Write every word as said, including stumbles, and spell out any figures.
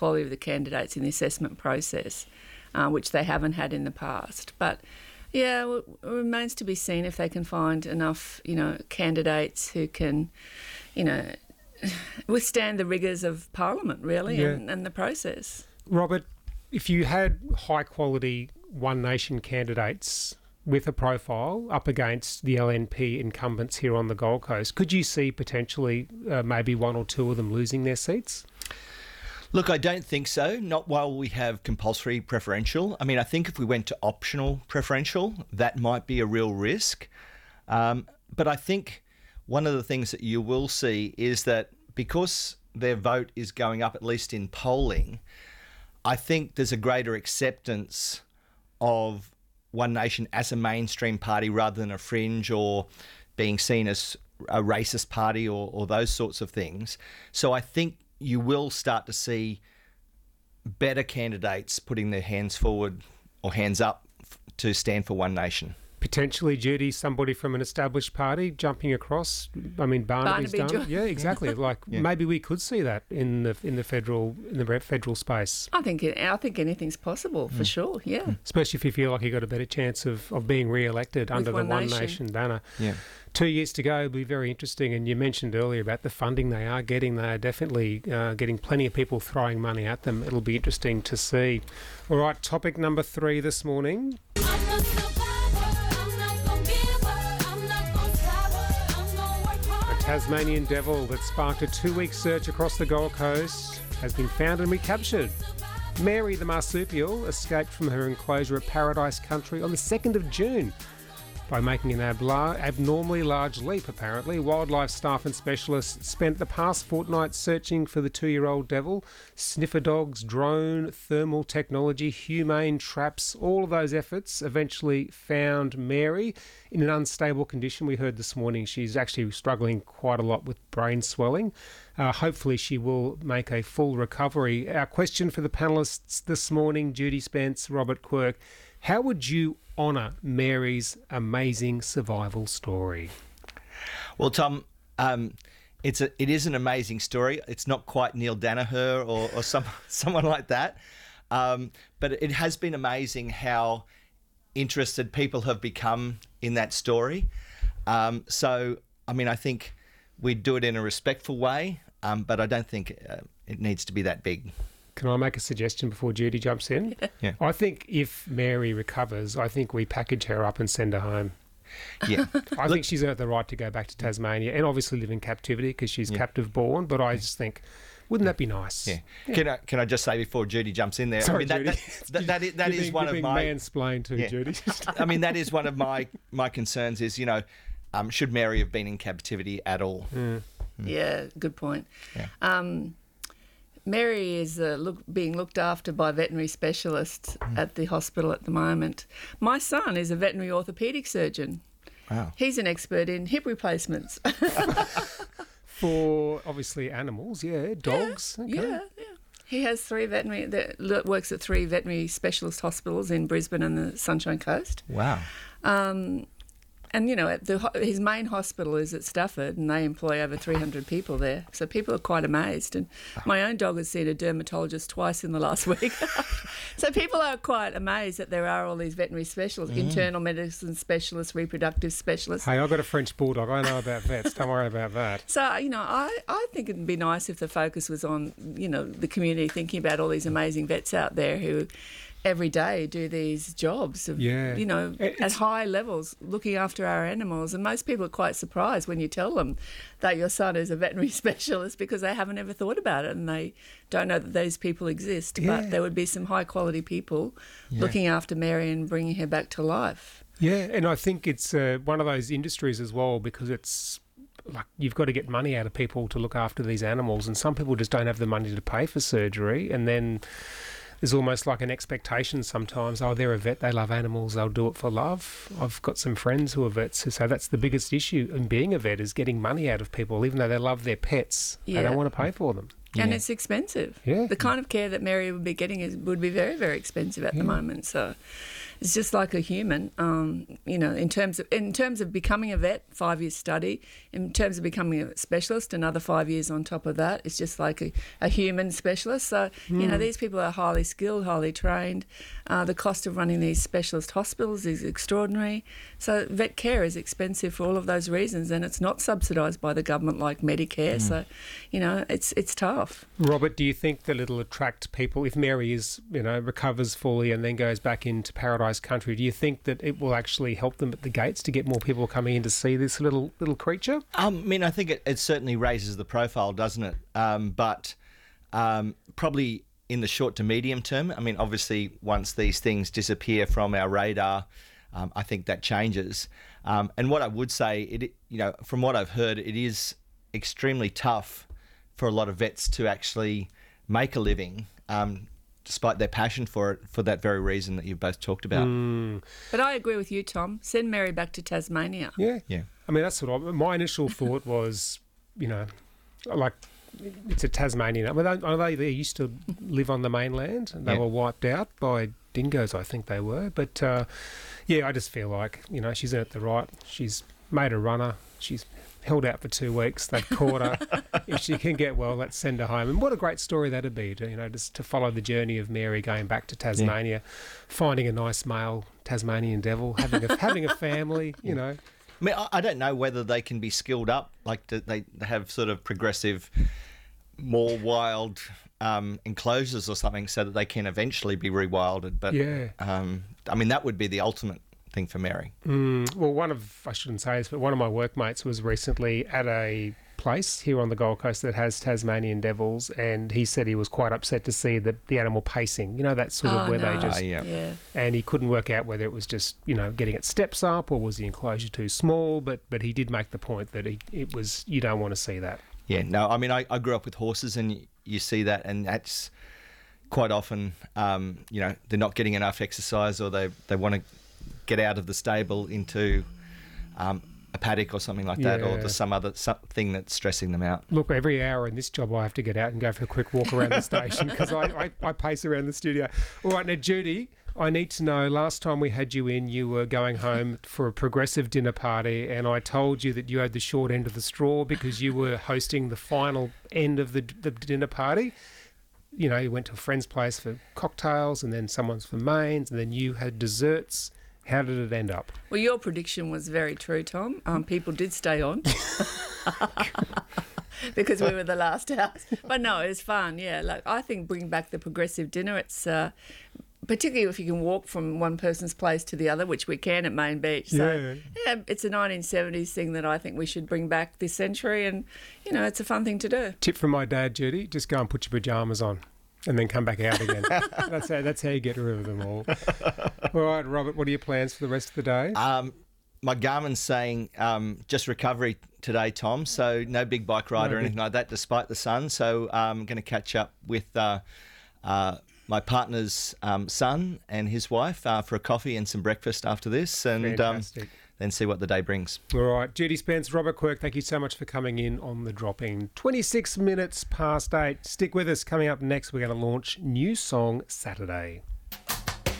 quality of the candidates in the assessment process, uh, which they haven't had in the past. But yeah, it remains to be seen if they can find enough, you know, candidates who can, you know, withstand the rigours of Parliament, really, yeah. and, and the process. Robert, if you had high-quality One Nation candidates with a profile up against the L N P incumbents here on the Gold Coast, could you see potentially uh, maybe one or two of them losing their seats? Look, I don't think so, not while we have compulsory preferential. I mean, I think if we went to optional preferential, that might be a real risk. Um, but I think one of the things that you will see is that because their vote is going up, at least in polling, I think there's a greater acceptance of One Nation as a mainstream party rather than a fringe or being seen as a racist party or, or those sorts of things. So I think you will start to see better candidates putting their hands forward or hands up f- to stand for One Nation. Potentially, Judy, somebody from an established party jumping across. I mean, Barnaby's Barnaby done. jo- Yeah, exactly. Like Yeah. maybe we could see that in the in the federal in the federal space. I think it, I think anything's possible for sure. Yeah, Especially if you feel like you got a better chance of, of being re-elected under One the One Nation. Nation banner. Yeah. Two years to go will be very interesting. And you mentioned earlier about the funding they are getting. They are definitely uh, getting plenty of people throwing money at them. It'll be interesting to see. All right, topic number three this morning. A Tasmanian devil that sparked a two-week search across the Gold Coast has been found and recaptured. Mary the marsupial escaped from her enclosure at Paradise Country on the second of June by making an abla- abnormally large leap, apparently. Wildlife staff and specialists spent the past fortnight searching for the two-year-old devil. Sniffer dogs, drone, thermal technology, humane traps, all of those efforts eventually found Mary in an unstable condition. We heard this morning she's actually struggling quite a lot with brain swelling. Uh, hopefully she will make a full recovery. Our question for the panellists this morning, Judy Spence, Robert Quirk, how would you honour Mary's amazing survival story? Well, Tom, um, it's a, it is an amazing story. It's not quite Neil Danaher or, or some, someone like that, um, but it has been amazing how interested people have become in that story. Um, so, I mean, I think we'd do it in a respectful way, um, but I don't think uh, it needs to be that big. Can I make a suggestion before Judy jumps in? Yeah. I think if Mary recovers, I think we package her up and send her home. Yeah. I think she's earned the right to go back to Tasmania and obviously live in captivity because she's Yeah. captive born, but I just think, wouldn't that be nice? Yeah. Can I can I just say before Judy jumps in there? Sorry, I mean, that, Judy. that, that, that is, that You're is being- one you're of being my mansplained to, Yeah. Judy. I mean, that is one of my my concerns. Is you know, um, should Mary have been in captivity at all? Mm. yeah, good point. Yeah. Um, Mary is uh, look, being looked after by veterinary specialists at the hospital at the moment. My son is a veterinary orthopaedic surgeon. Wow. He's an expert in hip replacements. For obviously animals, yeah, dogs. Yeah, okay. yeah, yeah. He has three veterinary, that lo- works at three veterinary specialist hospitals in Brisbane and the Sunshine Coast. Wow. Um, and, you know, at the, ho- his main hospital is at Stafford and they employ over three hundred people there. So people are quite amazed. And my own dog has seen a dermatologist twice in the last week. So people are quite amazed that there are all these veterinary specialists, Mm. internal medicine specialists, reproductive specialists. Hey, I've got a French bulldog. I know about vets. Don't worry about that. So, you know, I, I think it'd be nice if the focus was on, you know, the community thinking about all these amazing vets out there who every day do these jobs of, Yeah. you know, It's- at high levels, looking after our animals. And most people are quite surprised when you tell them that your son is a veterinary specialist because they haven't ever thought about it and they don't know that those people exist. Yeah. But there would be some high quality people Yeah. looking after Mary and bringing her back to life. Yeah, and I think it's uh, one of those industries as well because it's like you've got to get money out of people to look after these animals, and some people just don't have the money to pay for surgery, and then there's almost like an expectation sometimes, oh, they're a vet, they love animals, they'll do it for love. I've got some friends who are vets who say that's the biggest issue in being a vet is getting money out of people, even though they love their pets. They Yeah. don't want to pay for them. And Yeah. it's expensive. Yeah. The kind of care that Mary would be getting is, would be very, very expensive at Yeah. the moment. So is just like a human. Um, you know, in terms of in terms of becoming a vet, five years study. In terms of becoming a specialist, another five years on top of that. It's just like a, a human specialist. So mm. you know, these people are highly skilled, highly trained. Uh, the cost of running these specialist hospitals is extraordinary. So vet care is expensive for all of those reasons, and it's not subsidised by the government like Medicare. Mm. So, you know, it's it's tough. Robert, do you think that it'll attract people if Mary is, you know, recovers fully and then goes back into Paradise Country? Do you think that it will actually help them at the gates to get more people coming in to see this little little creature? Um, I mean, I think it, it certainly raises the profile, doesn't it? Um, but um, probably in the short to medium term. I mean, obviously, once these things disappear from our radar, um, I think that changes. Um, and what I would say, it you know, from what I've heard, it is extremely tough for a lot of vets to actually make a living, um, despite their passion for it, for that very reason that you've both talked about. Mm. But I agree with you, Tom. Send Mary back to Tasmania. Yeah, yeah. I mean, that's what I, my initial thought was. You know, like it's a Tasmanian. I mean, are they? They used to live on the mainland, and they yeah. were wiped out by dingoes. I think they were. But uh, yeah, I just feel like you know she's earned the right. She's made a runner. She's held out for two weeks. They've caught her. If she can get well, let's send her home. And what a great story that'd be to, you know, just to follow the journey of Mary going back to Tasmania, yeah. finding a nice male Tasmanian devil, having a, having a family, you know. I mean, I don't know whether they can be skilled up, like do they have sort of progressive, more wild um, enclosures or something so that they can eventually be rewilded. But, yeah. um, I mean, that would be the ultimate thing for Mary. Mm, well, one of, I shouldn't say this, but one of my workmates was recently at a place here on the Gold Coast that has Tasmanian devils, and he said he was quite upset to see the, the animal pacing, you know, that sort of oh, where no. they just, uh, yeah. yeah. and he couldn't work out whether it was just, you know, getting its steps up or was the enclosure too small, but but he did make the point that he, it was, you don't want to see that. Yeah, no, I mean, I, I grew up with horses, and you, you see that, and that's quite often, um, you know, they're not getting enough exercise, or they, they want to get out of the stable into um, a paddock or something like that, yeah. or there's some other something that's stressing them out. Look, every hour in this job I have to get out and go for a quick walk around the station because I, I, I pace around the studio. All right, now, Judy, I need to know, last time we had you in, you were going home for a progressive dinner party, and I told you that you had the short end of the straw because you were hosting the final end of the, the dinner party. You know, you went to a friend's place for cocktails, and then someone's for mains, and then you had desserts. How did it end up? Well, your prediction was very true, Tom. Um, people did stay on because we were the last house. But no, it was fun, yeah. Like I think bring back the progressive dinner. It's uh, particularly if you can walk from one person's place to the other, which we can at Main Beach. So, yeah. yeah, it's a nineteen seventies thing that I think we should bring back this century, and, you know, it's a fun thing to do. Tip from my dad, Judy, just go and put your pyjamas on. And then come back out again. that's how that's how you get rid of them all. All right, Robert, what are your plans for the rest of the day? Um, my Garmin's saying um, just recovery today, Tom, so no big bike ride No or anything big- like that despite the sun. So um, I'm going to catch up with uh, uh, my partner's um, son and his wife uh, for a coffee and some breakfast after this, and um, Fantastic. then see what the day brings. All right, Judy Spence, Robert Quirk, thank you so much for coming in on the drop-in. twenty-six minutes past eight. Stick with us. Coming up next, we're going to launch New Song Saturday.